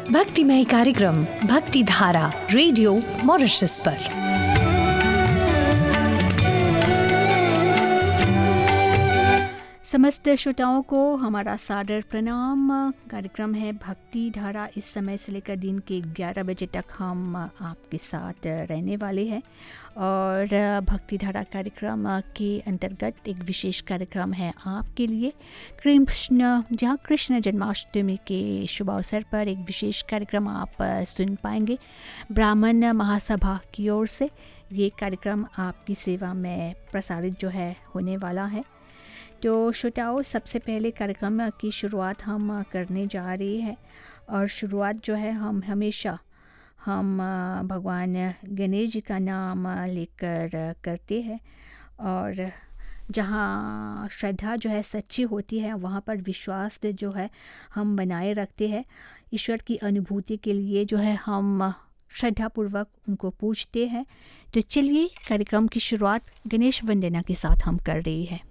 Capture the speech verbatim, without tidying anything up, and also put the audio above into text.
भक्तिमय कार्यक्रम भक्ति धारा रेडियो मॉरिशस पर। समस्त श्रोताओं को हमारा सादर प्रणाम। कार्यक्रम है भक्ति धारा। इस समय से लेकर दिन के ग्यारह बजे तक हम आपके साथ रहने वाले हैं और भक्ति धारा कार्यक्रम के अंतर्गत एक विशेष कार्यक्रम है आपके लिए। कृष्ण जहाँ कृष्ण जन्माष्टमी के शुभ अवसर पर एक विशेष कार्यक्रम आप सुन पाएंगे ब्राह्मण महासभा की ओर से। ये कार्यक्रम आपकी सेवा में प्रसारित जो है होने वाला है। तो श्रोताओं, सबसे पहले कार्यक्रम की शुरुआत हम करने जा रहे हैं और शुरुआत जो है हम हमेशा हम भगवान गणेश जी का नाम लेकर करते हैं और जहाँ श्रद्धा जो है सच्ची होती है वहाँ पर विश्वास जो है हम बनाए रखते हैं। ईश्वर की अनुभूति के लिए जो है हम श्रद्धापूर्वक उनको पूजते हैं। तो चलिए कार्यक्रम की शुरुआत गणेश वंदना के साथ हम कर रहे हैं।